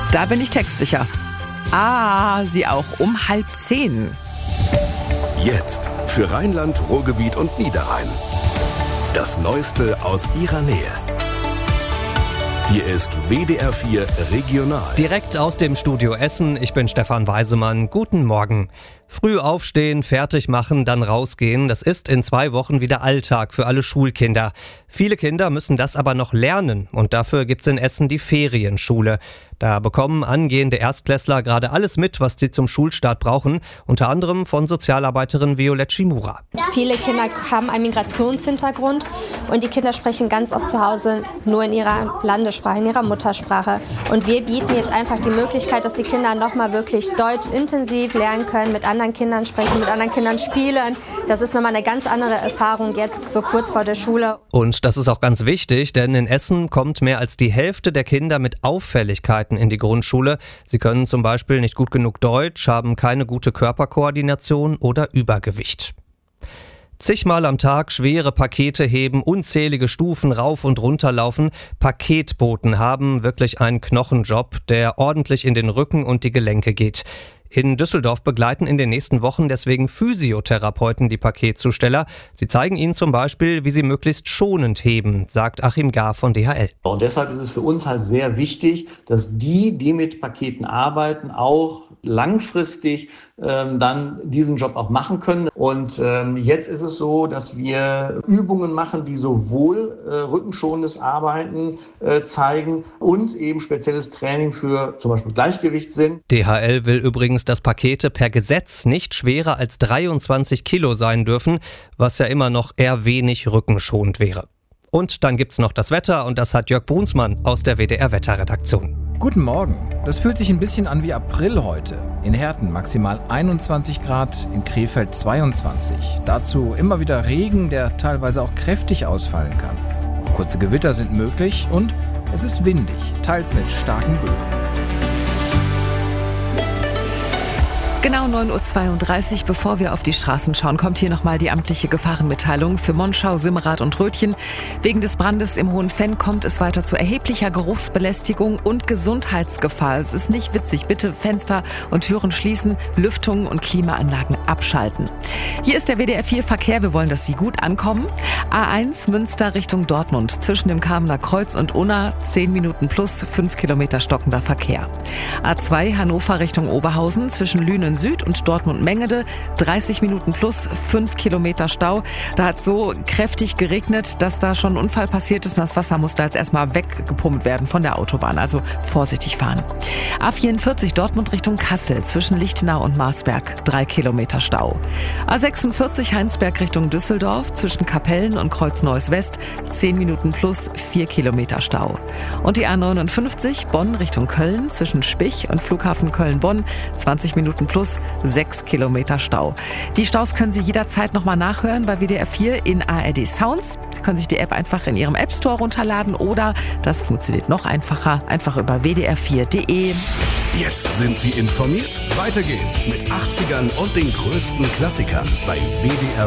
Da bin ich textsicher. Sie auch um 9:30. Jetzt für Rheinland, Ruhrgebiet und Niederrhein. Das Neueste aus ihrer Nähe. Hier ist WDR 4 Regional. Direkt aus dem Studio Essen, ich bin Stefan Weisemann. Guten Morgen. Früh aufstehen, fertig machen, dann rausgehen. Das ist in 2 Wochen wieder Alltag für alle Schulkinder. Viele Kinder müssen das aber noch lernen und dafür gibt's in Essen die Ferienschule. Da bekommen angehende Erstklässler gerade alles mit, was sie zum Schulstart brauchen. Unter anderem von Sozialarbeiterin Violette Schimura. Viele Kinder haben einen Migrationshintergrund und die Kinder sprechen ganz oft zu Hause nur in ihrer Landessprache, in ihrer Muttersprache. Und wir bieten jetzt einfach die Möglichkeit, dass die Kinder nochmal wirklich Deutsch intensiv lernen können, mit anderen Kindern sprechen, mit anderen Kindern spielen. Das ist nochmal eine ganz andere Erfahrung jetzt so kurz vor der Schule. Und das ist auch ganz wichtig, denn in Essen kommt mehr als die Hälfte der Kinder mit Auffälligkeiten in die Grundschule. Sie können zum Beispiel nicht gut genug Deutsch, haben keine gute Körperkoordination oder Übergewicht. Zigmal am Tag schwere Pakete heben, unzählige Stufen rauf und runter laufen. Paketboten haben wirklich einen Knochenjob, der ordentlich in den Rücken und die Gelenke geht. In Düsseldorf begleiten in den nächsten Wochen deswegen Physiotherapeuten die Paketzusteller. Sie zeigen ihnen zum Beispiel, wie sie möglichst schonend heben, sagt Achim Gar von DHL. Und deshalb ist es für uns halt sehr wichtig, dass die mit Paketen arbeiten, auch langfristig dann diesen Job auch machen können. Und jetzt ist es so, dass wir Übungen machen, die sowohl rückenschonendes Arbeiten zeigen und eben spezielles Training für zum Beispiel Gleichgewichtssinn. DHL will übrigens, dass Pakete per Gesetz nicht schwerer als 23 Kilo sein dürfen, was ja immer noch eher wenig rückenschonend wäre. Und dann gibt's noch das Wetter und das hat Jörg Brunsmann aus der WDR-Wetterredaktion. Guten Morgen. Das fühlt sich ein bisschen an wie April heute. In Herten maximal 21 Grad, in Krefeld 22. Dazu immer wieder Regen, der teilweise auch kräftig ausfallen kann. Auch kurze Gewitter sind möglich und es ist windig, teils mit starken Böen. Genau 9:32 Uhr, bevor wir auf die Straßen schauen, kommt hier nochmal die amtliche Gefahrenmitteilung für Monschau, Simmerath und Rötchen. Wegen des Brandes im Hohenfenn kommt es weiter zu erheblicher Geruchsbelästigung und Gesundheitsgefahr. Es ist nicht witzig. Bitte Fenster und Türen schließen, Lüftungen und Klimaanlagen abschalten. Hier ist der WDR 4 Verkehr. Wir wollen, dass Sie gut ankommen. A1 Münster Richtung Dortmund. Zwischen dem Kamener Kreuz und Unna 10 Minuten plus 5 Kilometer stockender Verkehr. A2 Hannover Richtung Oberhausen. Zwischen Lünen Süd und Dortmund-Mengede 30 Minuten plus 5 Kilometer Stau. Da hat es so kräftig geregnet, dass da schon ein Unfall passiert ist und das Wasser musste jetzt erstmal weggepumpt werden von der Autobahn. Also vorsichtig fahren. A44 Dortmund Richtung Kassel zwischen Lichtenau und Marsberg 3 Kilometer Stau. A46 Heinsberg Richtung Düsseldorf zwischen Kapellen und Kreuz-Neuss West 10 Minuten plus 4 Kilometer Stau. Und die A59 Bonn Richtung Köln zwischen Spich und Flughafen Köln-Bonn 20 Minuten plus 6 Kilometer Stau. Die Staus können Sie jederzeit nochmal nachhören bei WDR 4 in ARD Sounds. Sie können sich die App einfach in Ihrem App Store runterladen oder, das funktioniert noch einfacher, einfach über wdr4.de. Jetzt sind Sie informiert. Weiter geht's mit 80ern und den größten Klassikern bei WDR